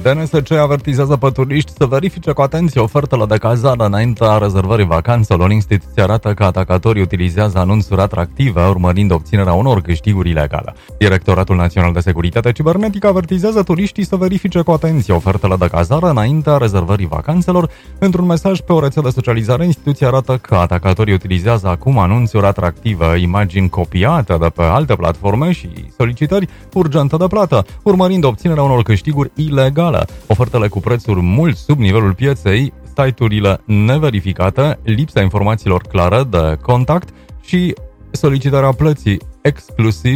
DNSC avertizează pe turiști să verifice cu atenție ofertele de cazare înaintea rezervării vacanțelor. Instituția arată că atacatorii utilizează anunțuri atractive, urmărind obținerea unor câștiguri ilegale. Directoratul Național de Securitate Cibernetică avertizează turiștii să verifice cu atenție ofertele de cazare înaintea rezervării vacanțelor. Într-un mesaj pe o rețea de socializare, instituția arată că atacatorii utilizează acum anunțuri atractive, imagini copiate de pe alte platforme și solicitări urgente de plată, urmărind obținerea unor câștiguri ilegale. Ofertele cu prețuri mult sub nivelul pieței, site-urile neverificate, lipsa informațiilor clare de contact și solicitarea plății exclusiv